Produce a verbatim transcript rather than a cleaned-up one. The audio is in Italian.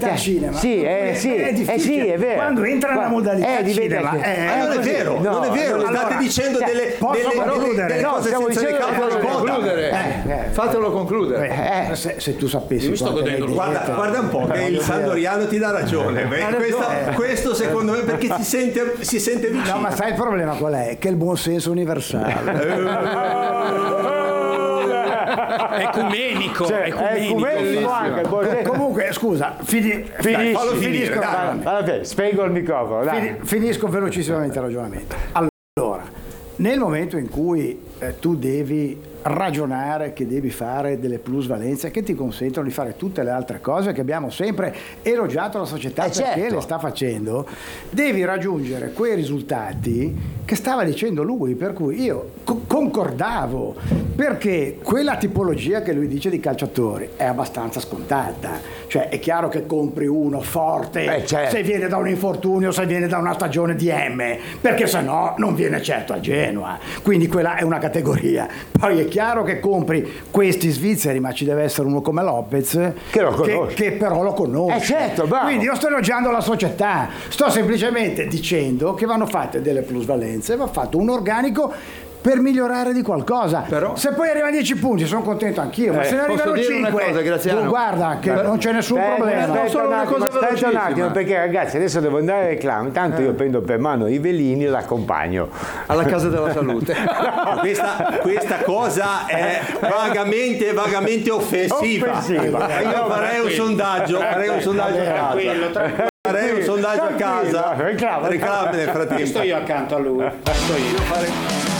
modalità Cioè, cinema. sì, eh, è, sì, è difficile. eh, sì, è vero. Quando entra nella Qua- modalità eh, diventa cinema, che- eh, eh, non è così. vero, No, non è vero, allora- state dicendo cioè, delle, posso delle, delle, concludere? delle No, cose stiamo senza le dicendo cavolo che di fatelo coda. concludere. Eh, eh. Fatelo concludere. Eh, Eh. se, se tu sapessi Mi sto quante godendo ne un Guarda, dietro. guarda un po' che il Sandoriano ti dà ragione. Beh, ragione. questa- questo secondo me perché si sente, si sente vicino. No, ma sai il problema qual è? Che il buon senso universale. Ecumenico, Cioè, è ecumenico. ecumenico anche il buon senso. Comunque, scusa, fini- Finisci, fallo finisco, finire, dai. finisco, Allora, spengo il microfono, dai. Fini- finisco velocissimamente il ragionamento. Allora, nel momento in cui eh, tu devi ragionare che devi fare delle plusvalenze che ti consentono di fare tutte le altre cose che abbiamo sempre elogiato la società Eh, perché certo. le sta facendo, devi raggiungere quei risultati che stava dicendo lui, per cui io co- concordavo, perché quella tipologia che lui dice di calciatori è abbastanza scontata, cioè è chiaro che compri uno forte Eh, certo. se viene da un infortunio, se viene da una stagione di M, perché se no non viene certo a Genoa, quindi quella è una categoria. Poi è chiaro che compri questi svizzeri, ma ci deve essere uno come Lopez Che lo conosce. che però lo conosce. Eh, certo, bravo. Quindi io sto elogiando la società, sto semplicemente dicendo che vanno fatte delle plusvalenze, va fatto un organico per migliorare di qualcosa. Però- se poi arriva a dieci punti sono contento anch'io, ma Eh, se ne posso arrivano dire una cinque, cosa, Graziano? tu guarda che non c'è nessun Aspetta, problema. aspetta Solo un una attimo, cosa aspetta un velocissima. attimo, perché ragazzi adesso devo andare al reclamo, intanto io prendo per mano i velini e l'accompagno. Alla casa della salute. Questa, questa cosa è vagamente, vagamente offensiva. Offensiva. Io farei un sondaggio, farei un sondaggio a casa. Farei un sondaggio a casa. Reclama. Reclama nel frattempo. Sto io accanto a lui. Sto io. Fare-